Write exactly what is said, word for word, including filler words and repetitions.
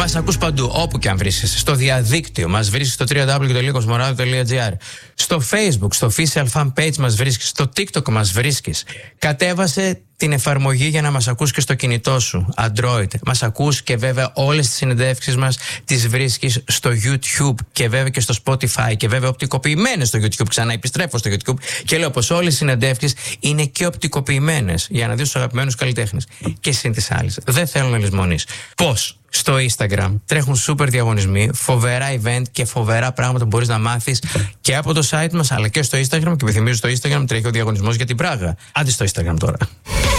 Μας ακούς παντού, όπου και αν βρίσκεσαι. Στο διαδίκτυο μας βρίσκεις στο double-u double-u double-u τελεία κοσμοράδιο τελεία τζι άρ. Στο Facebook, στο official fan page μας βρίσκεις. Στο TikTok μας βρίσκεις. Κατέβασε την εφαρμογή για να μας ακούς και στο κινητό σου, Android. Μας ακούς και βέβαια όλες τις συνεντεύξεις μας τις βρίσκεις στο YouTube και βέβαια και στο Spotify και βέβαια οπτικοποιημένες στο YouTube. Ξανά επιστρέφω στο YouTube και λέω πως όλες οι συνεντεύξεις είναι και οπτικοποιημένες για να δεις τους αγαπημένους καλλιτέχνες. Και συν τις άλλες. Δεν θέλω να λησμονείς. Πώς? Στο Instagram τρέχουν super διαγωνισμοί, φοβερά event και φοβερά πράγματα που μπορείς να μάθεις και από το site μας αλλά και στο Instagram. Και επιθυμίζω στο Instagram τρέχει ο διαγωνισμός για την Πράγα. Άντε στο Instagram τώρα.